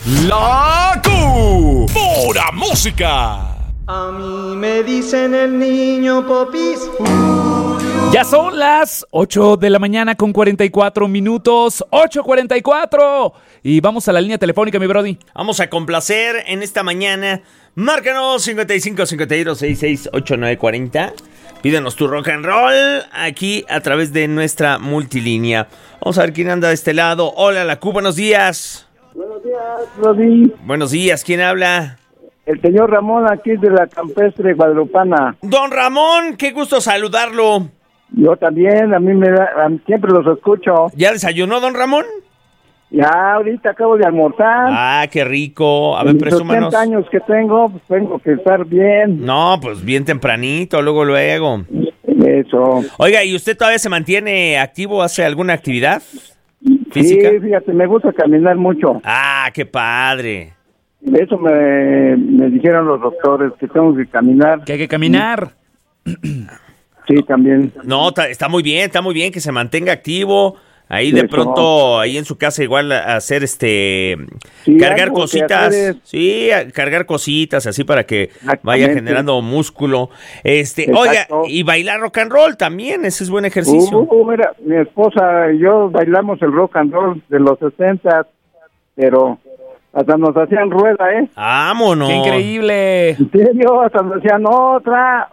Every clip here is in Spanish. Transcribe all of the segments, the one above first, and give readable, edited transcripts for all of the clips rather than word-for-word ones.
La Pura Música. A mí me dicen el niño Popis. Ya son las 8 de la mañana con 44 minutos. 8:44. Y vamos a la línea telefónica, mi brody. Vamos a complacer en esta mañana. Márcanos 55 52 66 89 40. Pídenos tu rock and roll aquí a través de nuestra multilínea. Vamos a ver quién anda de este lado. Hola, la Q, buenos días. Buenos días, Rodi. Buenos días, ¿quién habla? El señor Ramón, aquí de la Campestre Guadalupana. Don Ramón, qué gusto saludarlo. Yo también, siempre los escucho. ¿Ya desayunó, don Ramón? Ya, ahorita acabo de almorzar. Ah, qué rico. A ver, En los presúmanos. 80 años que tengo, pues tengo que estar bien. No, pues bien tempranito, luego. Eso. Oiga, ¿y usted todavía se mantiene activo? ¿Hace alguna actividad física? Sí, fíjate, me gusta caminar mucho. Ah, qué padre. Eso me dijeron los doctores, que tengo que caminar. Que hay que caminar. Sí, también. No, está muy bien que se mantenga activo. Ahí de Eso. pronto, ahí en su casa igual hacer Sí, cargar algo que cositas. hacer es- Sí, cargar cositas así para que vaya Exactamente. generando músculo. Exacto. Oiga, y bailar rock and roll también, ese es buen ejercicio. Mira, mi esposa y yo bailamos el rock and roll de los 60, pero hasta nos hacían rueda, ¿eh? ¡Vámonos! ¡Qué increíble! En serio, hasta nos decían otra.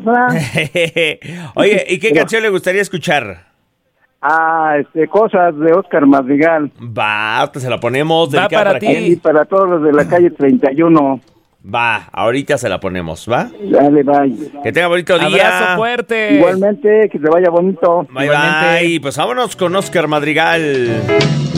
Oye, ¿y qué canción le gustaría escuchar? Cosas de Oscar Madrigal. Va, ahorita se la ponemos. Va dedicada para ti. quién? Y para todos los de la calle 31. Va, ahorita se la ponemos, ¿va? Dale, bye. Que tenga bonito día. Abrazo fuerte. Igualmente, que te vaya bonito. Bye, Igualmente. bye. Pues vámonos con Oscar Madrigal.